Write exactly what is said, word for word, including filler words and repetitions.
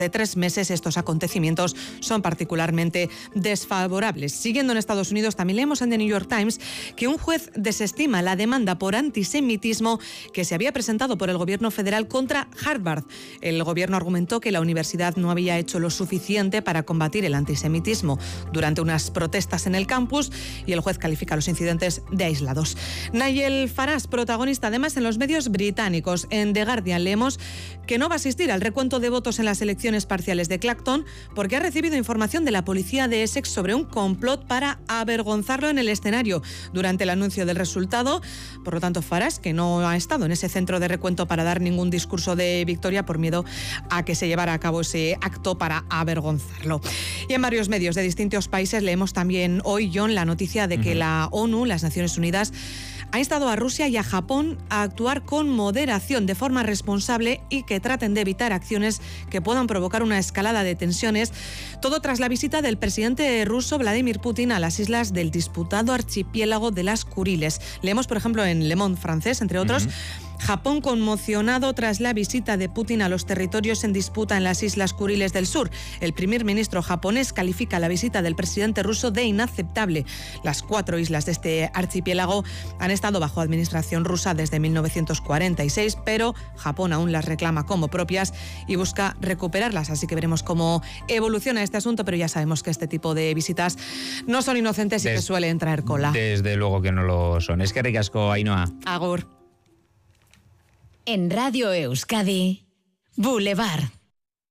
de tres meses, estos acontecimientos son particularmente desfavorables. Siguiendo en Estados Unidos, también leemos en The New York Times que un juez desestima la demanda por antisemitismo que se había presentado por el gobierno federal contra Harvard. El gobierno argumentó que la universidad no había hecho lo suficiente para combatir el antisemitismo durante unas protestas en el campus y el juez califica los incidentes de aislados. Nigel Farage, protagonista además en los medios británicos. En The Guardian leemos que no va a asistir al recuento de votos en las elecciones parciales de Clacton porque ha recibido información de la policía de Essex sobre un complot para avergonzarlo en el escenario durante el anuncio del resultado. Por lo tanto, Farage, que no ha estado en ese centro de recuento para dar ningún discurso de victoria por miedo a que se llevara a cabo ese acto para avergonzarlo. Y en varios medios de distintos países leemos también hoy, John, la noticia de que uh-huh. la ONU, las Naciones Unidas, ha instado a Rusia y a Japón a actuar con moderación, de forma responsable y que traten de evitar acciones que puedan provocar una escalada de tensiones. Todo tras la visita del presidente ruso Vladimir Putin a las islas del disputado archipiélago de las Kuriles. Leemos, por ejemplo, en Le Monde francés, entre otros, uh-huh. Japón conmocionado tras la visita de Putin a los territorios en disputa en las Islas Kuriles del Sur. El primer ministro japonés califica la visita del presidente ruso de inaceptable. Las cuatro islas de este archipiélago han estado bajo administración rusa desde mil novecientos cuarenta y seis, pero Japón aún las reclama como propias y busca recuperarlas. Así que veremos cómo evoluciona este asunto, pero ya sabemos que este tipo de visitas no son inocentes y Des, que suelen traer cola. Desde luego que no lo son. Es que ricasco, Ainhoa. Agur. En Radio Euskadi, Boulevard.